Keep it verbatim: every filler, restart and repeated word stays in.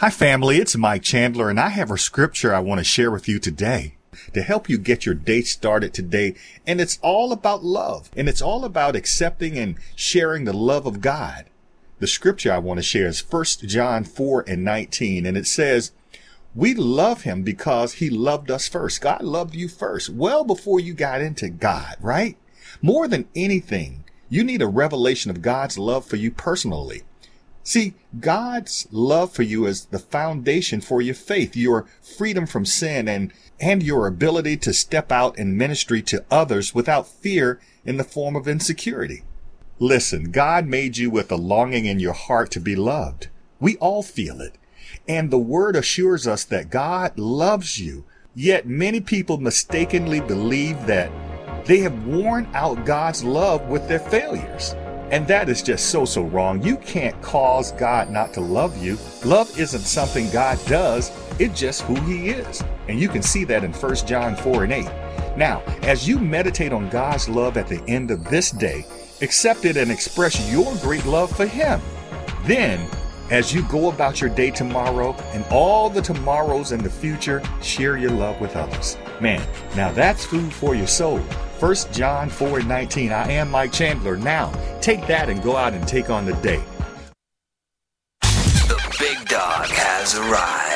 Hi, family. It's Mike Chandler, and I have a scripture I want to share with you today to help you get your day started today. And it's all about love, and it's all about accepting and sharing the love of God. The scripture I want to share is First John four and nineteen, and it says, we love him because he loved us first. God loved you first, well before you got into God, right? More than anything, you need a revelation of God's love for you personally. See, God's love for you is the foundation for your faith, your freedom from sin, and, and your ability to step out in ministry to others without fear in the form of insecurity. Listen, God made you with a longing in your heart to be loved. We all feel it. And the word assures us that God loves you. Yet many people mistakenly believe that they have worn out God's love with their failures. And that is just so, so wrong. You can't cause God not to love you. Love isn't something God does. It's just who he is. And you can see that in First John four and eight. Now, as you meditate on God's love at the end of this day, accept it and express your great love for him. Then, as you go about your day tomorrow and all the tomorrows in the future, share your love with others. Man, now that's food for your soul. First John four and nineteen. I am Mike Chandler. Now, take that and go out and take on the day. The big dog has arrived.